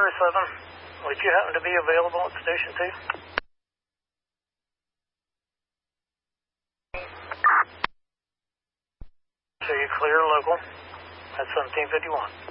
would you happen to be available at Station 2? So you clear local at 1751.